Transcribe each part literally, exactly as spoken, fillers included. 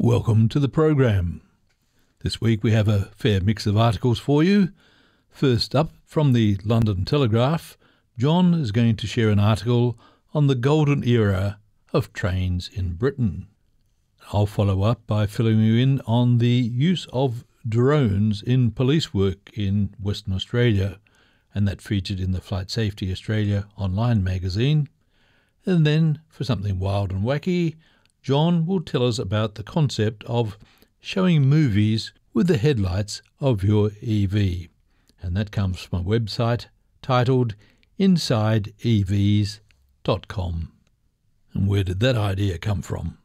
Welcome to the program. This week we have a fair mix of articles for you. First up, from the London Telegraph, John is going to share an article on the golden era of trains in Britain. I'll follow up by filling you in on the use of drones in police work in Western Australia, and that featured in the Flight Safety Australia online magazine. And then, for something wild and wacky, John will tell us about the concept of showing movies with the headlights of your E V. And that comes from a website titled inside e vs dot com. And where did that idea come from?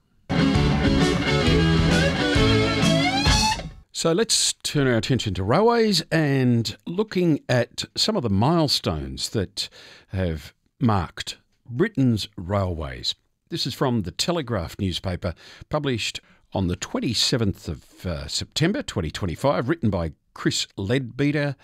So let's turn our attention to railways and looking at some of the milestones that have marked Britain's railways. This is from the Telegraph newspaper, published on the twenty-seventh of uh, September twenty twenty-five, written by Chris Leadbeater.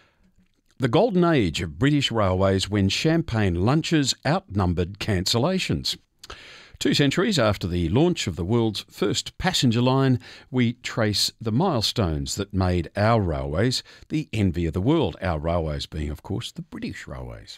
The golden age of British railways when champagne lunches outnumbered cancellations. Two centuries after the launch of the world's first passenger line, we trace the milestones that made our railways the envy of the world, our railways being, of course, the British railways.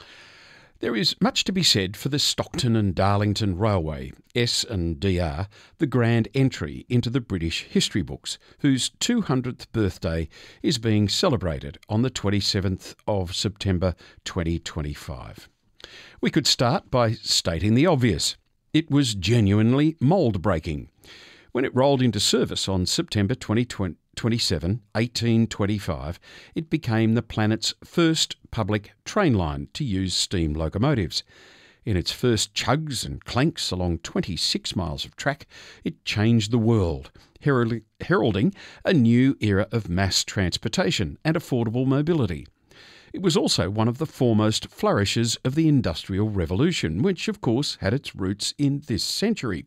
There is much to be said for the Stockton and Darlington Railway, S and D R, the grand entry into the British history books, whose two hundredth birthday is being celebrated on the twenty-seventh of September twenty twenty-five. We could start by stating the obvious. It was genuinely mould-breaking. When it rolled into service on September twenty-seventh, eighteen twenty-five, it became the planet's first public train line to use steam locomotives. In its first chugs and clanks along twenty-six miles of track, it changed the world, heralding a new era of mass transportation and affordable mobility. It was also one of the foremost flourishes of the Industrial Revolution, which, of course, had its roots in this century.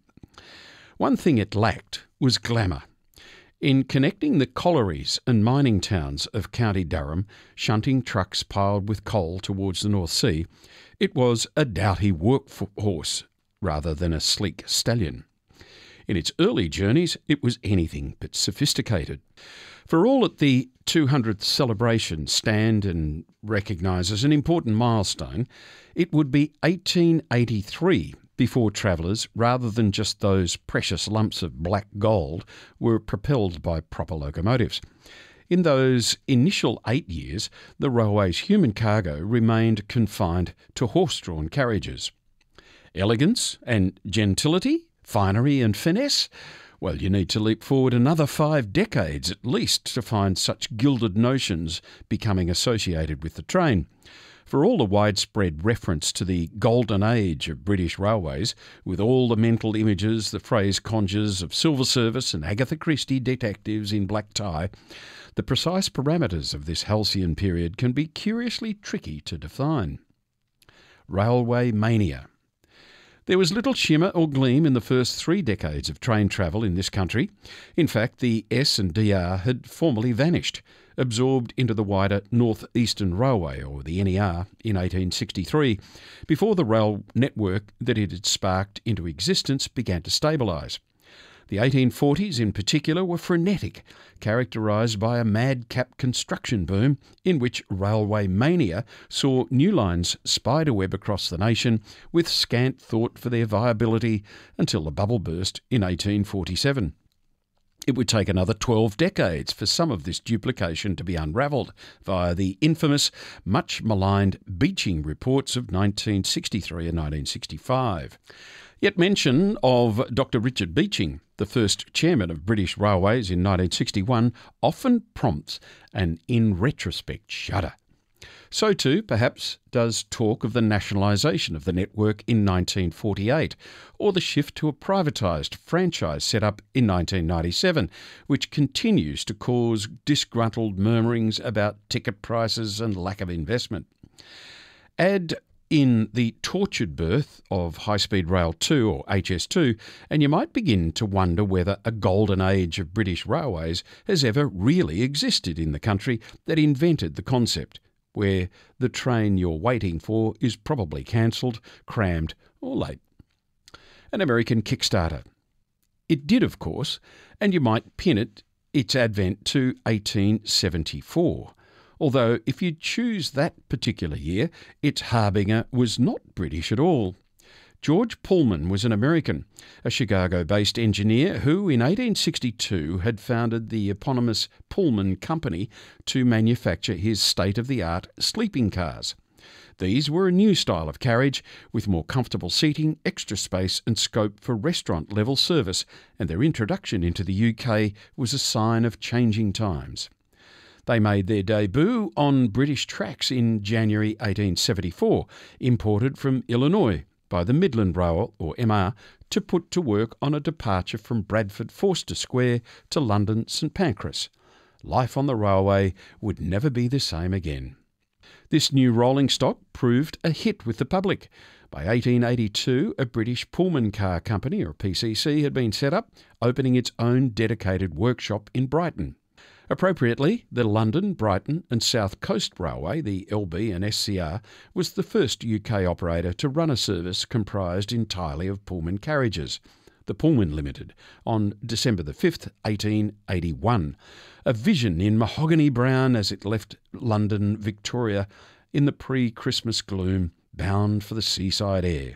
One thing it lacked was glamour. In connecting the collieries and mining towns of County Durham, shunting trucks piled with coal towards the North Sea, it was a doughty workhorse rather than a sleek stallion. In its early journeys, it was anything but sophisticated. For all that the two hundredth celebration stand and recognise as an important milestone, it would be eighteen eighty-three before travellers, rather than just those precious lumps of black gold, were propelled by proper locomotives. In those initial eight years, the railway's human cargo remained confined to horse-drawn carriages. Elegance and gentility, finery and finesse? Well, you need to leap forward another five decades at least to find such gilded notions becoming associated with the train. For all the widespread reference to the golden age of British railways, with all the mental images the phrase conjures of Silver Service and Agatha Christie detectives in black tie, the precise parameters of this halcyon period can be curiously tricky to define. Railway mania. There was little shimmer or gleam in the first three decades of train travel in this country. In fact, the S and D R had formally vanished, absorbed into the wider North Eastern Railway, or the N E R, in eighteen sixty-three, before the rail network that it had sparked into existence began to stabilise. The eighteen forties in particular were frenetic, characterised by a madcap construction boom in which railway mania saw new lines spiderweb across the nation with scant thought for their viability until the bubble burst in eighteen forty-seven. It would take another twelve decades for some of this duplication to be unravelled via the infamous, much maligned Beeching reports of nineteen sixty-three and nineteen sixty-five. Yet mention of Doctor Richard Beeching, the first chairman of British Railways in nineteen sixty-one, often prompts an in retrospect shudder. So too, perhaps, does talk of the nationalisation of the network in nineteen forty-eight, or the shift to a privatised franchise set up in nineteen ninety-seven, which continues to cause disgruntled murmurings about ticket prices and lack of investment. Add in the tortured birth of High Speed Rail two, or H S two, and you might begin to wonder whether a golden age of British railways has ever really existed in the country that invented the concept, where the train you're waiting for is probably cancelled, crammed or late. An American Kickstarter. It did, of course, and you might pin it its advent to eighteen seventy-four. Although if you choose that particular year, its harbinger was not British at all. George Pullman was an American, a Chicago-based engineer who in eighteen sixty-two had founded the eponymous Pullman Company to manufacture his state-of-the-art sleeping cars. These were a new style of carriage with more comfortable seating, extra space and scope for restaurant-level service, and their introduction into the U K was a sign of changing times. They made their debut on British tracks in January eighteen seventy-four, imported from Illinois by the Midland Rail, or M R, to put to work on a departure from Bradford Forster Square to London St Pancras. Life on the railway would never be the same again. This new rolling stock proved a hit with the public. By eighteen eighty-two, a British Pullman Car Company, or P C C, had been set up, opening its own dedicated workshop in Brighton. Appropriately, the London, Brighton and South Coast Railway, the L B and S C R, was the first U K operator to run a service comprised entirely of Pullman carriages, the Pullman Limited, on December the fifth, eighteen eighty-one. A vision in mahogany brown as it left London, Victoria, in the pre-Christmas gloom, bound for the seaside air.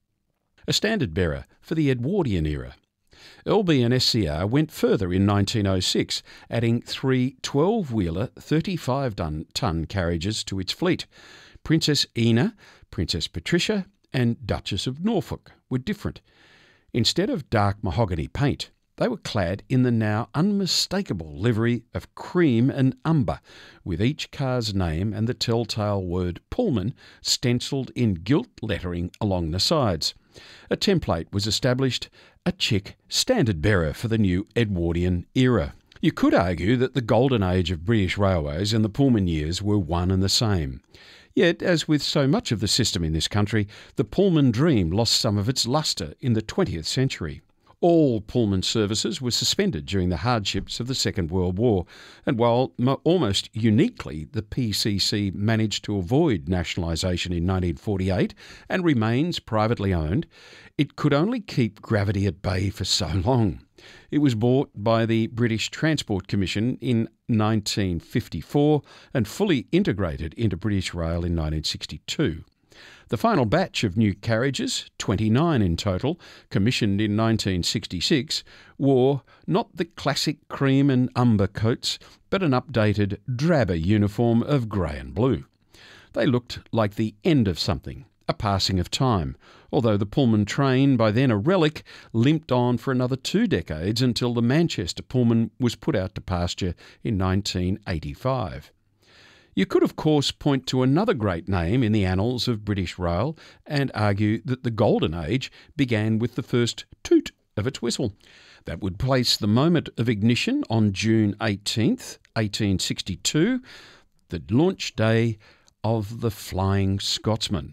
A standard bearer for the Edwardian era. L B and S C R went further in nineteen oh six, adding three twelve-wheeler thirty-five ton carriages to its fleet. Princess Ina, Princess Patricia and Duchess of Norfolk were different. Instead of dark mahogany paint, they were clad in the now unmistakable livery of cream and umber, with each car's name and the telltale word Pullman stencilled in gilt lettering along the sides. A template was established, a chic standard bearer for the new Edwardian era. You could argue that the golden age of British railways and the Pullman years were one and the same. Yet, as with so much of the system in this country, the Pullman dream lost some of its lustre in the twentieth century. All Pullman services were suspended during the hardships of the Second World War, and while mo- almost uniquely the P C C managed to avoid nationalisation in nineteen forty-eight and remains privately owned, it could only keep gravity at bay for so long. It was bought by the British Transport Commission in nineteen fifty-four and fully integrated into British Rail in nineteen sixty-two. The final batch of new carriages, twenty-nine in total, commissioned in nineteen sixty-six, wore not the classic cream and umber coats, but an updated, drabber uniform of grey and blue. They looked like the end of something, a passing of time, although the Pullman train, by then a relic, limped on for another two decades until the Manchester Pullman was put out to pasture in nineteen eighty-five. You could, of course, point to another great name in the annals of British Rail and argue that the golden age began with the first toot of its whistle. That would place the moment of ignition on June eighteenth, eighteen sixty-two, the launch day of the Flying Scotsman.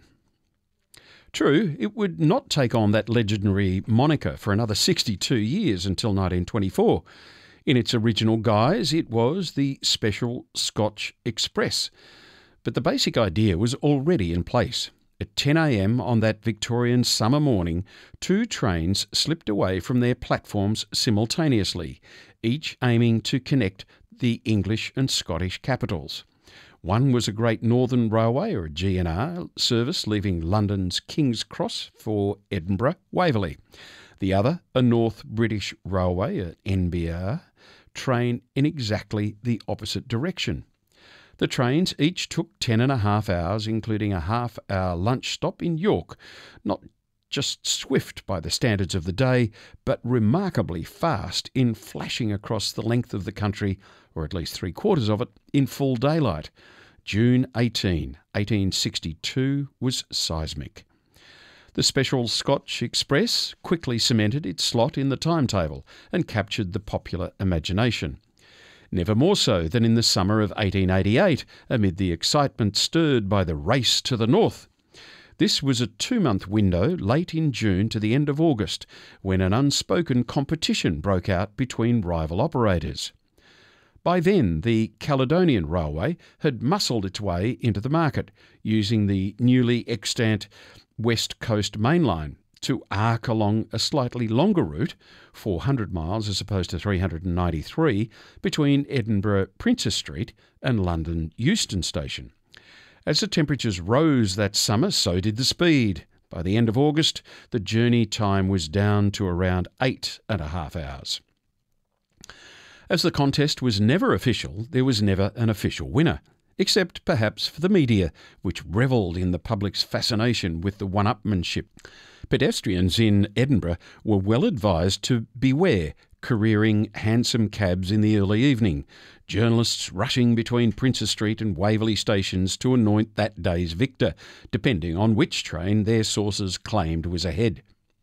True, it would not take on that legendary moniker for another sixty-two years until nineteen twenty-four. In its original guise, it was the Special Scotch Express. But the basic idea was already in place. At ten a m on that Victorian summer morning, two trains slipped away from their platforms simultaneously, each aiming to connect the English and Scottish capitals. One was a Great Northern Railway, or a G N R, service leaving London's King's Cross for Edinburgh, Waverley. The other, a North British Railway, a N B R, train in exactly the opposite direction. The trains each took ten and a half hours, including a half-hour lunch stop in York, not just swift by the standards of the day, but remarkably fast in flashing across the length of the country, or at least three-quarters of it, in full daylight. June eighteenth, eighteen sixty-two was seismic. The Special Scotch Express quickly cemented its slot in the timetable and captured the popular imagination. Never more so than in the summer of eighteen eighty-eight, amid the excitement stirred by the race to the north. This was a two-month window late in June to the end of August, when an unspoken competition broke out between rival operators. By then, the Caledonian Railway had muscled its way into the market, using the newly extant West Coast Main Line to arc along a slightly longer route, four hundred miles as opposed to three hundred ninety-three, between Edinburgh Princes Street and London Euston Station. As the temperatures rose that summer, so did the speed. By the end of August, the journey time was down to around eight and a half hours. As the contest was never official, there was never an official winner, except perhaps for the media, which revelled in the public's fascination with the one-upmanship. Pedestrians in Edinburgh were well advised to beware careering hansom cabs in the early evening, journalists rushing between Princes Street and Waverley stations to anoint that day's victor, depending on which train their sources claimed was ahead.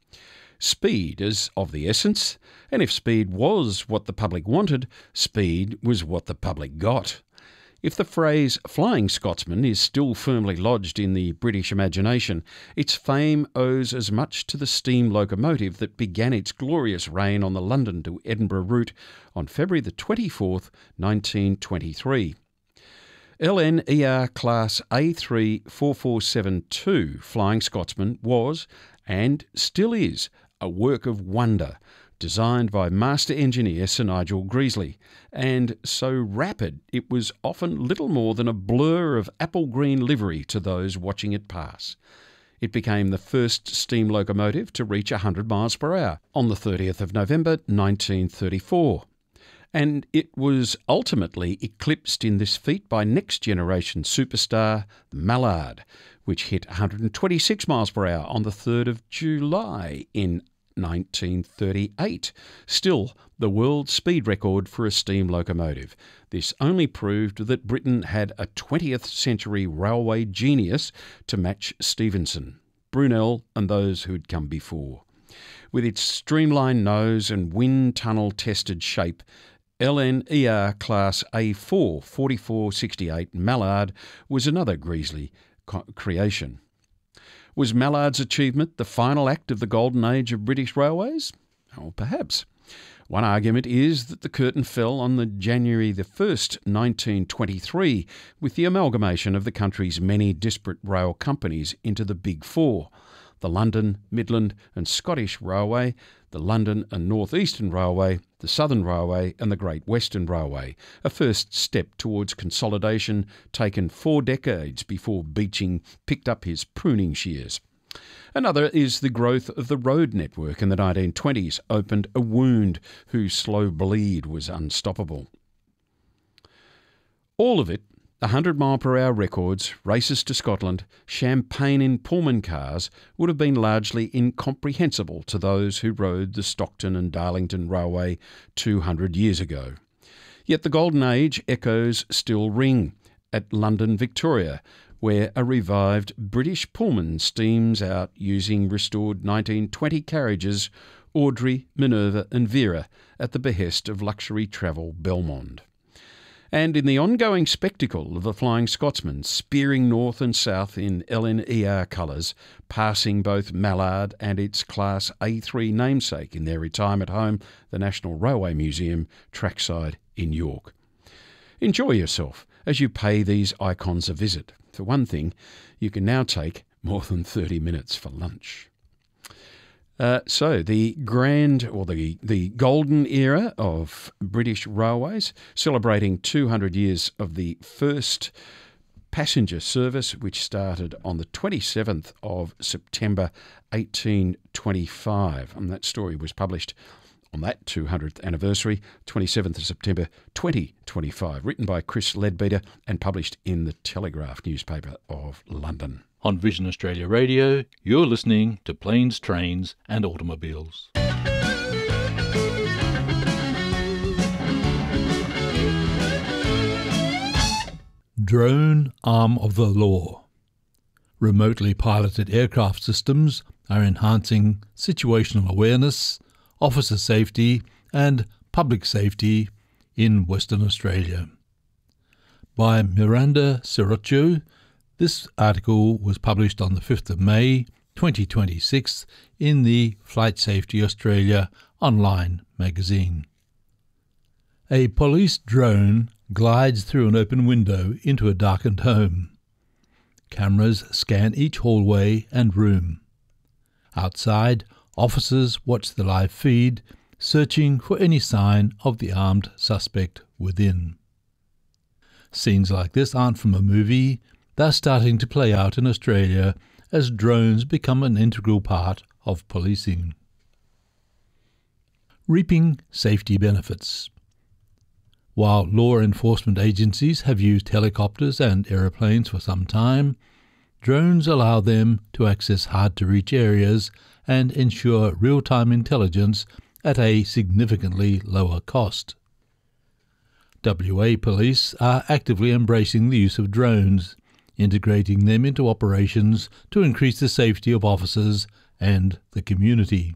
Speed is of the essence, and if speed was what the public wanted, speed was what the public got. If the phrase Flying Scotsman is still firmly lodged in the British imagination, its fame owes as much to the steam locomotive that began its glorious reign on the London to Edinburgh route on February the twenty-fourth, nineteen twenty-three. L N E R Class A three four four seven two Flying Scotsman was, and still is, a work of wonder, designed by master engineer Sir Nigel Greasley, and so rapid it was often little more than a blur of apple green livery to those watching it pass. It became the first steam locomotive to reach one hundred miles per hour on the thirtieth of November nineteen thirty-four, and it was ultimately eclipsed in this feat by next-generation superstar the Mallard, which hit one hundred twenty-six miles per hour on the third of July in nineteen thirty-eight, still the world speed record for a steam locomotive. This only proved that Britain had a twentieth century railway genius to match Stephenson, Brunel and those who'd come before. With its streamlined nose and wind tunnel tested shape, L N E R Class A four forty-four sixty-eight Mallard was another Greasley co- creation. Was Mallard's achievement the final act of the golden age of British railways? Oh, perhaps. One argument is that the curtain fell on the January the first, nineteen twenty-three, with the amalgamation of the country's many disparate rail companies into the Big Four: the London, Midland and Scottish Railway, the London and North Eastern Railway, the Southern Railway and the Great Western Railway, a first step towards consolidation taken four decades before Beeching picked up his pruning shears. Another is the growth of the road network in the nineteen twenties opened a wound whose slow bleed was unstoppable. All of it, one hundred mile per hour records, races to Scotland, champagne in Pullman cars, would have been largely incomprehensible to those who rode the Stockton and Darlington Railway two hundred years ago. Yet the golden age echoes still ring at London Victoria, where a revived British Pullman steams out using restored nineteen twenty carriages, Audrey, Minerva and Vera, at the behest of luxury travel Belmond. And in the ongoing spectacle of the Flying Scotsman spearing north and south in L N E R colours, passing both Mallard and its Class A three namesake in their retirement home, the National Railway Museum, trackside in York. Enjoy yourself as you pay these icons a visit. For one thing, you can now take more than thirty minutes for lunch. Uh, so the grand, or the, the golden era of British railways, celebrating two hundred years of the first passenger service, which started on the twenty-seventh of September eighteen twenty-five. And that story was published on that two hundredth anniversary, twenty-seventh of September twenty twenty-five, written by Chris Leadbeater and published in the Telegraph newspaper of London. On Vision Australia Radio, you're listening to Planes, Trains and Automobiles. Drone arm of the law. Remotely piloted aircraft systems are enhancing situational awareness, officer safety and public safety in Western Australia. By Miranda Sirocco, this article was published on the fifth of May twenty twenty-six in the Flight Safety Australia online magazine. A police drone glides through an open window into a darkened home. Cameras scan each hallway and room. Outside, officers watch the live feed, searching for any sign of the armed suspect within. Scenes like this aren't from a movie. They're starting to play out in Australia as drones become an integral part of policing. Reaping safety benefits. While law enforcement agencies have used helicopters and aeroplanes for some time, drones allow them to access hard-to-reach areas and ensure real-time intelligence at a significantly lower cost. W A Police are actively embracing the use of drones, integrating them into operations to increase the safety of officers and the community.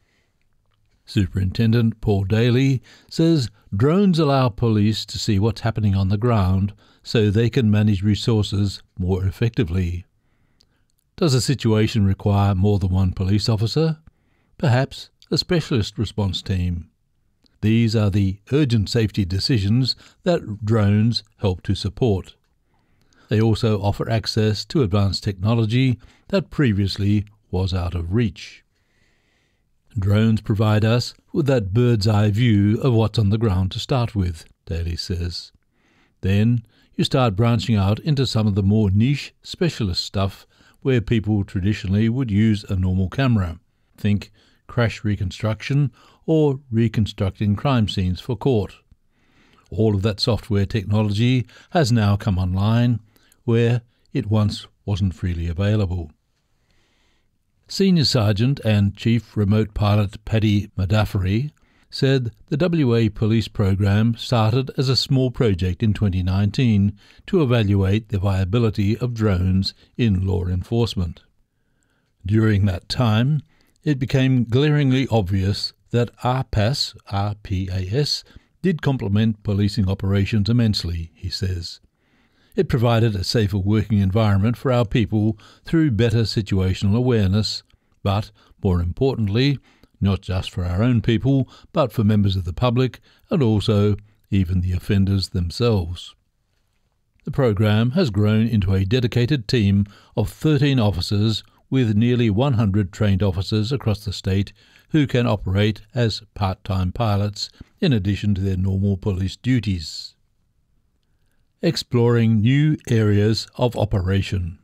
Superintendent Paul Daly says drones allow police to see what's happening on the ground so they can manage resources more effectively. Does a situation require more than one police officer? Perhaps a specialist response team. These are the urgent safety decisions that drones help to support. They also offer access to advanced technology that previously was out of reach. Drones provide us with that bird's-eye view of what's on the ground to start with, Daly says. Then you start branching out into some of the more niche specialist stuff where people traditionally would use a normal camera. Think crash reconstruction or reconstructing crime scenes for court. All of that software technology has now come online where it once wasn't freely available. Senior Sergeant and Chief Remote Pilot Paddy Madaffery said the W A Police program started as a small project in twenty nineteen to evaluate the viability of drones in law enforcement. During that time, it became glaringly obvious that R P A S, R P A S, did complement policing operations immensely, he says. It provided a safer working environment for our people through better situational awareness, but, more importantly, not just for our own people, but for members of the public and also even the offenders themselves. The program has grown into a dedicated team of thirteen officers with nearly one hundred trained officers across the state who can operate as part-time pilots in addition to their normal police duties. Exploring new areas of operation.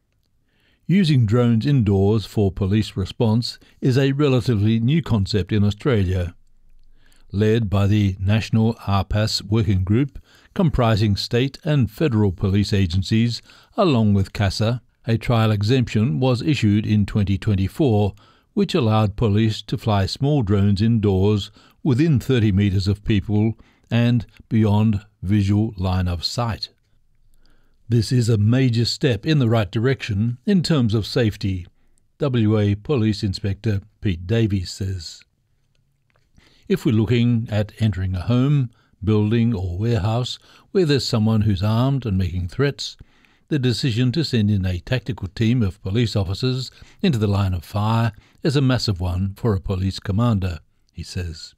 Using drones indoors for police response is a relatively new concept in Australia. Led by the National R P A S Working Group, comprising state and federal police agencies, along with CASA, a trial exemption was issued in twenty twenty-four, which allowed police to fly small drones indoors within thirty metres of people and beyond visual line of sight. This is a major step in the right direction in terms of safety, W A Police Inspector Pete Davies says. If we're looking at entering a home, building or warehouse where there's someone who's armed and making threats, the decision to send in a tactical team of police officers into the line of fire is a massive one for a police commander, he says.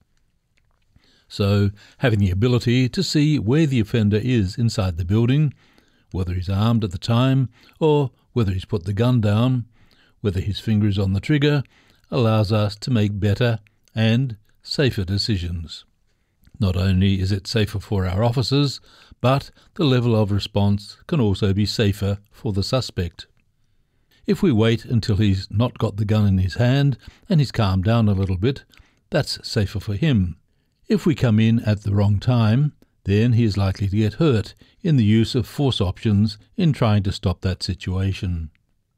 So, having the ability to see where the offender is inside the building, whether he's armed at the time or whether he's put the gun down, whether his finger is on the trigger, allows us to make better and safer decisions. Not only is it safer for our officers, but the level of response can also be safer for the suspect. If we wait until he's not got the gun in his hand and he's calmed down a little bit, that's safer for him. If we come in at the wrong time, then he is likely to get hurt in the use of force options in trying to stop that situation.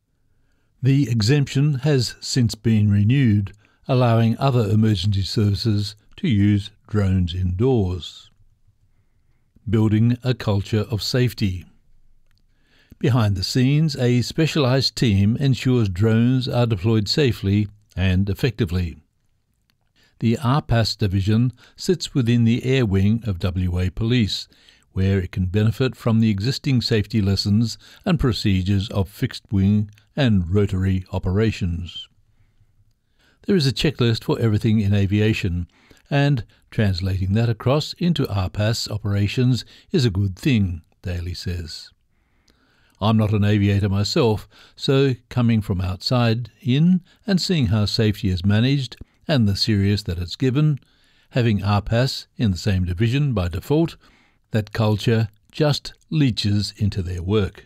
The exemption has since been renewed, allowing other emergency services to use drones indoors. Building a culture of safety. Behind the scenes, a specialised team ensures drones are deployed safely and effectively. The R P A S division sits within the air wing of W A Police, where it can benefit from the existing safety lessons and procedures of fixed-wing and rotary operations. There is a checklist for everything in aviation, and translating that across into R P A S operations is a good thing, Daly says. I'm not an aviator myself, so coming from outside in and seeing how safety is managed and the serious that it's given, having R P A S in the same division by default, that culture just leaches into their work.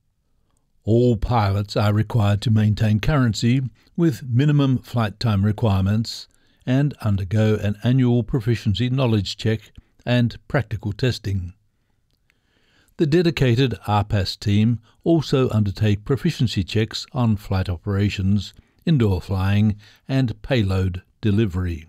All pilots are required to maintain currency with minimum flight time requirements and undergo an annual proficiency knowledge check and practical testing. The dedicated R P A S team also undertake proficiency checks on flight operations, indoor flying and payload delivery.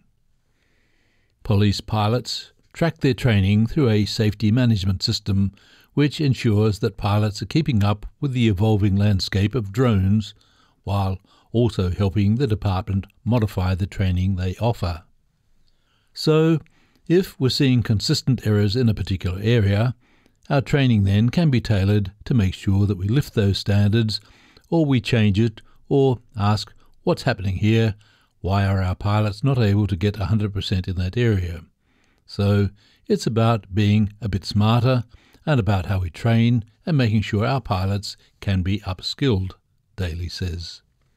Police pilots track their training through a safety management system which ensures that pilots are keeping up with the evolving landscape of drones while also helping the department modify the training they offer. So, if we're seeing consistent errors in a particular area, our training then can be tailored to make sure that we lift those standards, or we change it, or ask what's happening here, why are our pilots not able to get one hundred percent in that area. So it's about being a bit smarter and about how we train and making sure our pilots can be upskilled, Daly says.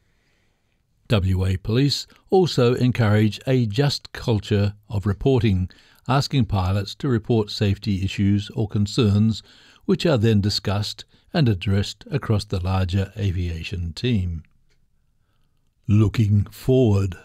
W A Police also encourage a just culture of reporting, asking pilots to report safety issues or concerns which are then discussed and addressed across the larger aviation team. Looking forward.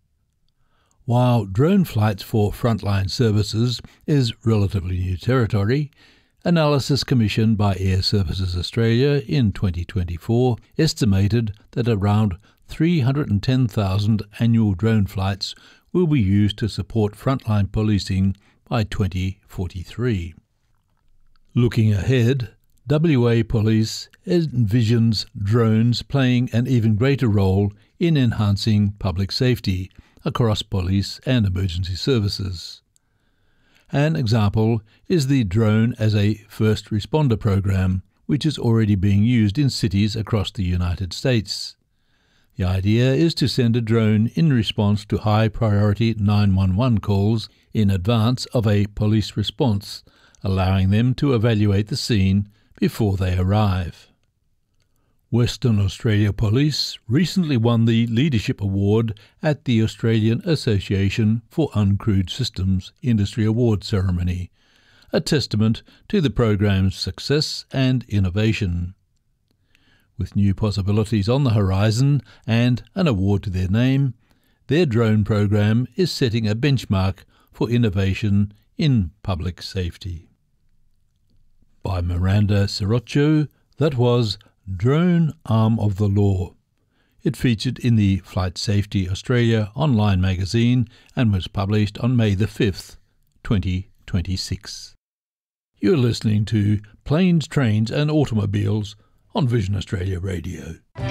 While drone flights for frontline services is relatively new territory, analysis commissioned by Air Services Australia in twenty twenty-four estimated that around three hundred ten thousand annual drone flights will be used to support frontline policing by twenty forty-three. Looking ahead, W A Police envisions drones playing an even greater role in enhancing public safety across police and emergency services. An example is the Drone as a First Responder program, which is already being used in cities across the United States. The idea is to send a drone in response to high-priority nine one one calls in advance of a police response, allowing them to evaluate the scene before they arrive. Western Australia Police recently won the Leadership Award at the Australian Association for Uncrewed Systems Industry Award ceremony, a testament to the program's success and innovation. With new possibilities on the horizon and an award to their name, their drone program is setting a benchmark for innovation in public safety. By Miranda Sirocco, that was Drone Arm of the Law. It featured in the Flight Safety Australia online magazine and was published on May the fifth, twenty twenty-six. You're listening to Planes, Trains and Automobiles on Vision Australia Radio.